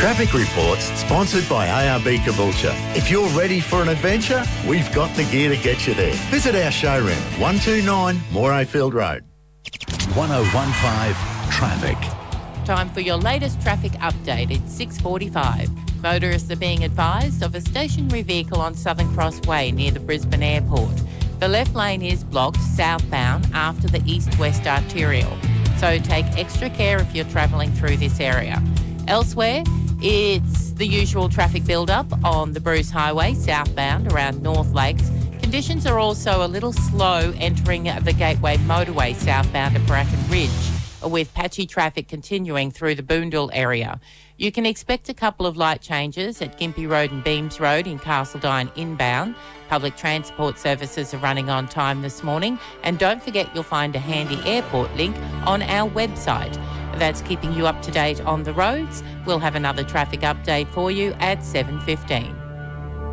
Traffic Reports, sponsored by ARB Caboolture. If you're ready for an adventure, we've got the gear to get you there. Visit our showroom, 129 Morayfield Road. 1015 Traffic. Time for your latest traffic update. It's 6:45. Motorists are being advised of a stationary vehicle on Southern Cross Way near the Brisbane Airport. The left lane is blocked southbound after the east-west arterial, so take extra care if you're travelling through this area. Elsewhere, it's the usual traffic build-up on the Bruce Highway southbound around North Lakes. Conditions are also a little slow entering the Gateway motorway southbound at Bracken Ridge, with patchy traffic continuing through the Boondall area. You can expect a couple of light changes at Gympie Road and Beams Road in Castledine inbound. Public transport services are running on time this morning. And don't forget you'll find a handy airport link on our website. That's keeping you up to date on the roads. We'll have another traffic update for you at 7:15.